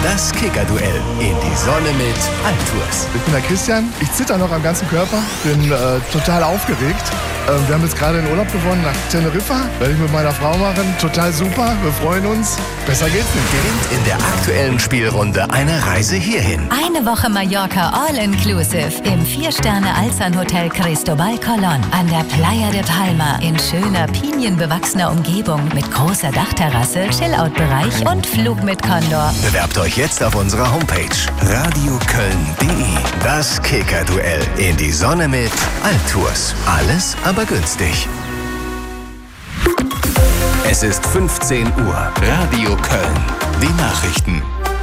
Das Kicker-Duell in die Sonne mit Altours. Ich bin der Christian, ich zitter noch am ganzen Körper, bin total aufgeregt. Wir haben jetzt gerade den Urlaub gewonnen nach Teneriffa, werde ich mit meiner Frau machen, total super, wir freuen uns, besser geht's nicht. Gewinnt in der aktuellen Spielrunde eine Reise hierhin. Eine Woche Mallorca All-Inclusive im 4-Sterne-Alzan-Hotel Cristobal Colón an der Playa de Palma in schöner, pinienbewachsener Umgebung mit großer Dachterrasse, Chillout-Bereich und Flug mit Condor. Bewerbt euch jetzt auf unserer Homepage radioköln.de. Das Kicker-Duell in die Sonne mit Altours. Alles aber günstig. Es ist 15 Uhr. Radio Köln. Die Nachrichten.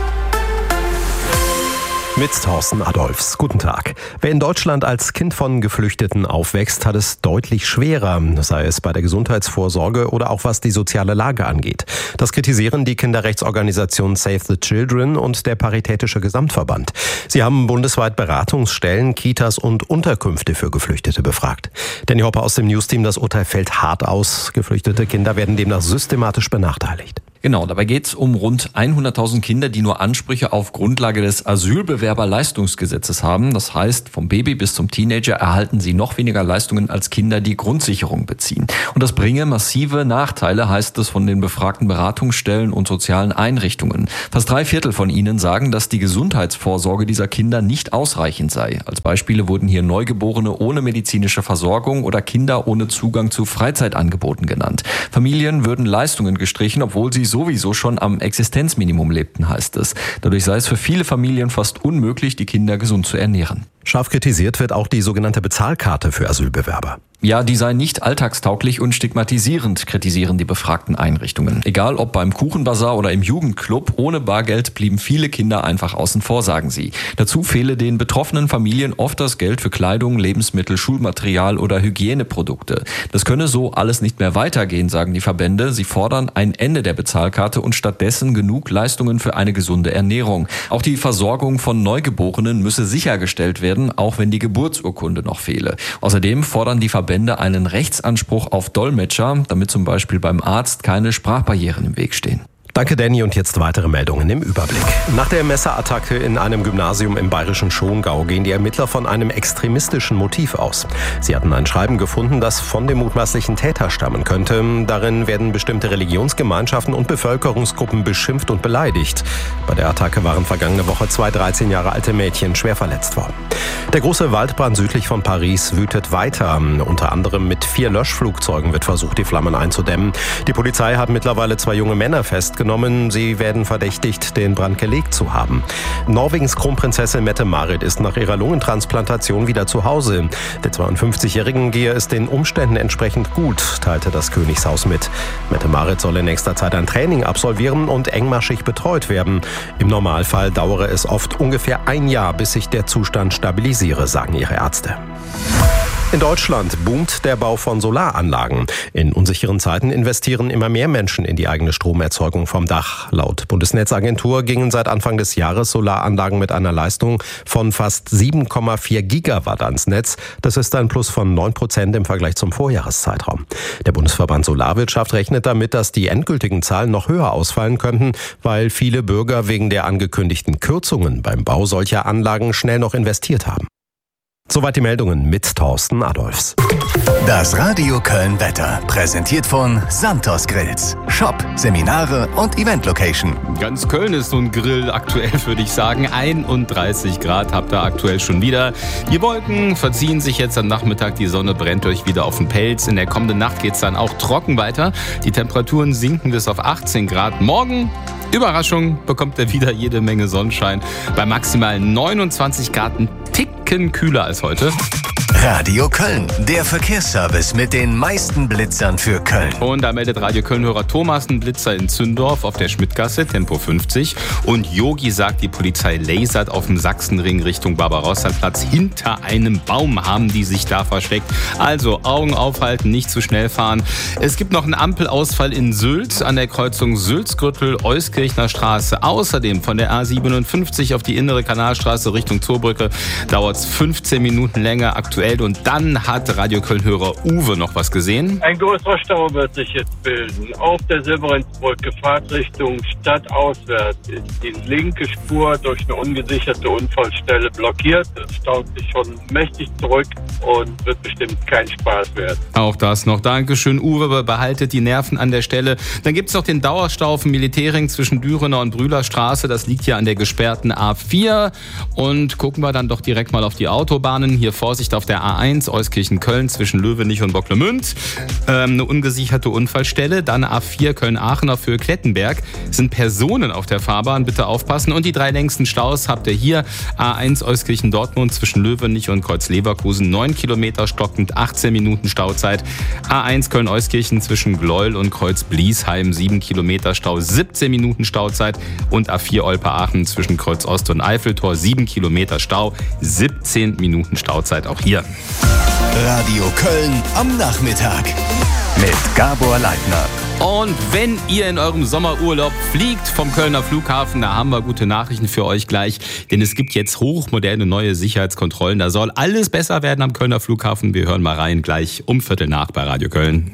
Mit Thorsten Adolfs. Guten Tag. Wer in Deutschland als Kind von Geflüchteten aufwächst, hat es deutlich schwerer, sei es bei der Gesundheitsvorsorge oder auch was die soziale Lage angeht. Das kritisieren die Kinderrechtsorganisation Save the Children und der Paritätische Gesamtverband. Sie haben bundesweit Beratungsstellen, Kitas und Unterkünfte für Geflüchtete befragt. Danny Hopper aus dem Newsteam, das Urteil fällt hart aus. Geflüchtete Kinder werden demnach systematisch benachteiligt. Genau, dabei geht es um rund 100.000 Kinder, die nur Ansprüche auf Grundlage des Asylbewerberleistungsgesetzes haben. Das heißt, vom Baby bis zum Teenager erhalten sie noch weniger Leistungen als Kinder, die Grundsicherung beziehen. Und das bringe massive Nachteile, heißt es von den befragten Beratungsstellen und sozialen Einrichtungen. Fast 3/4 von ihnen sagen, dass die Gesundheitsvorsorge dieser Kinder nicht ausreichend sei. Als Beispiele wurden hier Neugeborene ohne medizinische Versorgung oder Kinder ohne Zugang zu Freizeitangeboten genannt. Familien würden Leistungen gestrichen, obwohl sie sowieso schon am Existenzminimum lebten, heißt es. Dadurch sei es für viele Familien fast unmöglich, die Kinder gesund zu ernähren. Scharf kritisiert wird auch die sogenannte Bezahlkarte für Asylbewerber. Ja, die sei nicht alltagstauglich und stigmatisierend, kritisieren die befragten Einrichtungen. Egal ob beim Kuchenbazar oder im Jugendclub, ohne Bargeld blieben viele Kinder einfach außen vor, sagen sie. Dazu fehle den betroffenen Familien oft das Geld für Kleidung, Lebensmittel, Schulmaterial oder Hygieneprodukte. Das könne so alles nicht mehr weitergehen, sagen die Verbände. Sie fordern ein Ende der Bezahlkarte und stattdessen genug Leistungen für eine gesunde Ernährung. Auch die Versorgung von Neugeborenen müsse sichergestellt werden, auch wenn die Geburtsurkunde noch fehle. Außerdem fordern die Verbände einen Rechtsanspruch auf Dolmetscher, damit zum Beispiel beim Arzt keine Sprachbarrieren im Weg stehen. Danke, Danny. Und jetzt weitere Meldungen im Überblick. Nach der Messerattacke in einem Gymnasium im bayerischen Schongau gehen die Ermittler von einem extremistischen Motiv aus. Sie hatten ein Schreiben gefunden, das von dem mutmaßlichen Täter stammen könnte. Darin werden bestimmte Religionsgemeinschaften und Bevölkerungsgruppen beschimpft und beleidigt. Bei der Attacke waren vergangene Woche 2 13 Jahre alte Mädchen schwer verletzt worden. Der große Waldbrand südlich von Paris wütet weiter. Unter anderem mit 4 Löschflugzeugen wird versucht, die Flammen einzudämmen. Die Polizei hat mittlerweile 2 junge Männer festgenommen. Sie werden verdächtigt, den Brand gelegt zu haben. Norwegens Kronprinzessin Mette-Marit ist nach ihrer Lungentransplantation wieder zu Hause. Der 52-Jährigen gehe es den Umständen entsprechend gut, teilte das Königshaus mit. Mette-Marit soll in nächster Zeit ein Training absolvieren und engmaschig betreut werden. Im Normalfall dauere es oft ungefähr 1 Jahr, bis sich der Zustand stabilisiere, sagen ihre Ärzte. In Deutschland boomt der Bau von Solaranlagen. In unsicheren Zeiten investieren immer mehr Menschen in die eigene Stromerzeugung vom Dach. Laut Bundesnetzagentur gingen seit Anfang des Jahres Solaranlagen mit einer Leistung von fast 7,4 Gigawatt ans Netz. Das ist ein Plus von 9% im Vergleich zum Vorjahreszeitraum. Der Bundesverband Solarwirtschaft rechnet damit, dass die endgültigen Zahlen noch höher ausfallen könnten, weil viele Bürger wegen der angekündigten Kürzungen beim Bau solcher Anlagen schnell noch investiert haben. Soweit die Meldungen mit Thorsten Adolfs. Das Radio Köln Wetter, präsentiert von Santos Grills. Shop, Seminare und Event-Location. Ganz Köln ist so ein Grill aktuell, würde ich sagen. 31 Grad habt ihr aktuell schon wieder. Die Wolken verziehen sich jetzt am Nachmittag. Die Sonne brennt euch wieder auf den Pelz. In der kommenden Nacht geht es dann auch trocken weiter. Die Temperaturen sinken bis auf 18 Grad. Morgen, Überraschung, bekommt ihr wieder jede Menge Sonnenschein. Bei maximal 29 Grad ein Ticken kühler als heute. Radio Köln, der Verkehrsservice mit den meisten Blitzern für Köln. Und da meldet Radio Köln-Hörer Thomas einen Blitzer in Zündorf auf der Schmidtgasse, Tempo 50. Und Yogi sagt, die Polizei lasert auf dem Sachsenring Richtung Barbarossa-Platz. Hinter einem Baum haben die sich da versteckt. Also Augen aufhalten, nicht zu schnell fahren. Es gibt noch einen Ampelausfall in Sylt an der Kreuzung Sülzgürtel-Euskirchner Straße. Außerdem von der A57 auf die innere Kanalstraße Richtung Zoobrücke dauert es 15 Minuten länger. Aktuell aktuell. Und dann hat Radio Köln-Hörer Uwe noch was gesehen. Ein größerer Stau wird sich jetzt bilden. Auf der Silberinsbrücke, Fahrtrichtung stadtauswärts, ist die linke Spur durch eine ungesicherte Unfallstelle blockiert. Es staut sich schon mächtig zurück und wird bestimmt kein Spaß werden. Auch das noch. Dankeschön, Uwe. Behaltet die Nerven an der Stelle. Dann gibt es noch den Dauerstau auf dem Militärring zwischen Dürener und Brühlerstraße. Das liegt hier an der gesperrten A4. Und gucken wir dann doch direkt mal auf die Autobahnen. Hier Vorsicht auf der A1, Euskirchen-Köln zwischen Löwenich und Bocklemünd. Eine ungesicherte Unfallstelle. Dann A4 Köln-Aachen auf Höhe Klettenberg. Es sind Personen auf der Fahrbahn. Bitte aufpassen. Und die 3 längsten Staus habt ihr hier. A1 Euskirchen-Dortmund zwischen Löwenich und Kreuz-Leverkusen. 9 Kilometer stockend, 18 Minuten Stauzeit. A1 Köln-Euskirchen zwischen Gleuel und Kreuz-Bliesheim. 7 Kilometer Stau, 17 Minuten Stauzeit. Und A4 Olpe-Aachen zwischen Kreuz-Ost und Eiffeltor. 7 Kilometer Stau, 17 Minuten Stauzeit auch hier. Radio Köln am Nachmittag mit Gabor Leitner. Und wenn ihr in eurem Sommerurlaub fliegt vom Kölner Flughafen, da haben wir gute Nachrichten für euch gleich. Denn es gibt jetzt hochmoderne neue Sicherheitskontrollen. Da soll alles besser werden am Kölner Flughafen. Wir hören mal rein gleich um 7:15 bei Radio Köln.